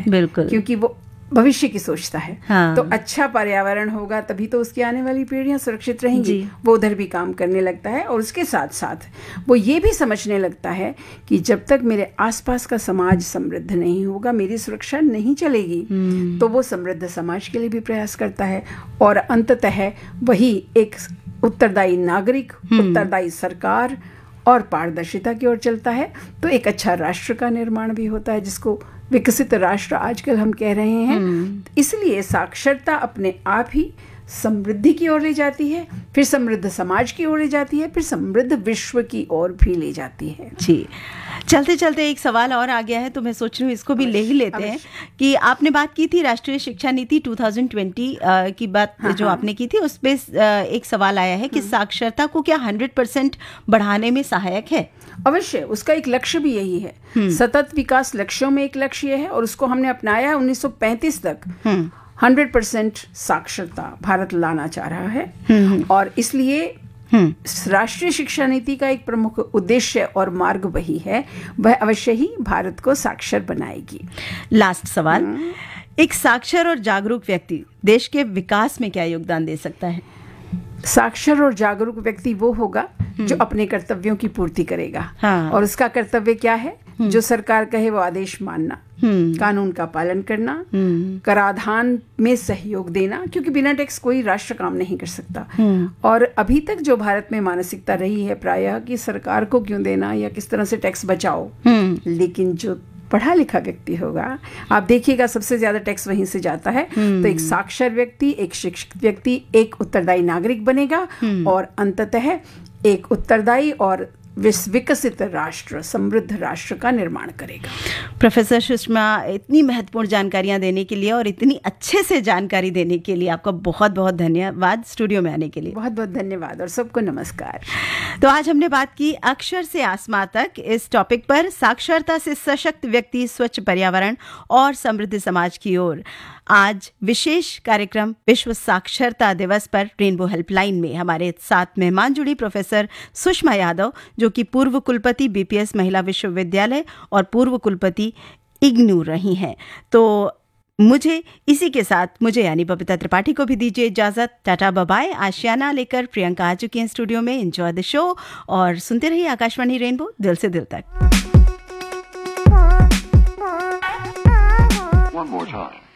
है। बिल्कुल, क्योंकि वो भविष्य की सोचता है। हाँ। तो अच्छा पर्यावरण होगा तभी तो उसकी आने वाली पीढ़ियां सुरक्षित रहेंगी। वो उधर भी काम करने लगता है और उसके साथ साथ वो ये भी समझने लगता है कि जब तक मेरे आसपास का समाज समृद्ध नहीं होगा मेरी सुरक्षा नहीं चलेगी। तो वो समृद्ध समाज के लिए भी प्रयास करता है और अंततः वही एक उत्तरदायी नागरिक, उत्तरदायी सरकार और पारदर्शिता की ओर चलता है। तो एक अच्छा राष्ट्र का निर्माण भी होता है, जिसको विकसित राष्ट्र आजकल हम कह रहे हैं। इसलिए साक्षरता अपने आप ही समृद्धि की ओर ले जाती है, फिर समृद्ध समाज की ओर ले जाती है, फिर समृद्ध विश्व की ओर भी ले जाती है। जी, चलते चलते एक सवाल और आ गया है तो मैं सोच रही हूँ इसको भी ले ही लेते हैं कि आपने बात की थी राष्ट्रीय शिक्षा नीति 2020 की बात जो आपने की थी, उस पे एक सवाल आया है कि साक्षरता को क्या 100% बढ़ाने में सहायक है? अवश्य, उसका एक लक्ष्य भी यही है। सतत विकास लक्ष्यों में एक लक्ष्य यह है और उसको हमने अपनाया है। 1935 तक 100% साक्षरता भारत लाना चाह रहा है और इसलिए राष्ट्रीय शिक्षा नीति का एक प्रमुख उद्देश्य और मार्ग वही है, वह अवश्य ही भारत को साक्षर बनाएगी। लास्ट सवाल, एक साक्षर और जागरूक व्यक्ति देश के विकास में क्या योगदान दे सकता है? साक्षर और जागरूक व्यक्ति वो होगा जो अपने कर्तव्यों की पूर्ति करेगा। हाँ। और उसका कर्तव्य क्या है? जो सरकार कहे वो आदेश मानना, कानून का पालन करना, कराधान में सहयोग देना, क्योंकि बिना टैक्स कोई राष्ट्र काम नहीं कर सकता। और अभी तक जो भारत में मानसिकता रही है प्रायः कि सरकार को क्यों देना या किस तरह से टैक्स बचाओ, लेकिन जो पढ़ा लिखा व्यक्ति होगा, आप देखिएगा सबसे ज्यादा टैक्स वहीं से जाता है। तो एक साक्षर व्यक्ति, एक शिक्षित व्यक्ति एक उत्तरदायी नागरिक बनेगा और अंततः एक उत्तरदायी और विकसित राष्ट्र, समृद्ध राष्ट्र का निर्माण करेगा। प्रोफेसर सुषमा, इतनी महत्वपूर्ण जानकारियां देने के लिए और इतनी अच्छे से जानकारी देने के लिए आपका बहुत बहुत धन्यवाद। स्टूडियो में आने के लिए बहुत बहुत धन्यवाद और सबको नमस्कार। तो आज हमने बात की अक्षर से आसमां तक इस टॉपिक पर, साक्षरता से सशक्त व्यक्ति, स्वच्छ पर्यावरण और समृद्ध समाज की ओर। आज विशेष कार्यक्रम विश्व साक्षरता दिवस पर रेनबो हेल्पलाइन में हमारे साथ मेहमान जुड़ी प्रोफेसर सुषमा यादव, जो कि पूर्व कुलपति बीपीएस महिला विश्वविद्यालय और पूर्व कुलपति इग्नू रही हैं। तो मुझे इसी के साथ मुझे यानी बबीता त्रिपाठी को भी दीजिए इजाजत। Tata bye. आशियाना लेकर प्रियंका आ चुकी हैं स्टूडियो में। एंजॉय द शो और सुनते रहिए आकाशवाणी रेनबो, दिल से दिल तक। One more time.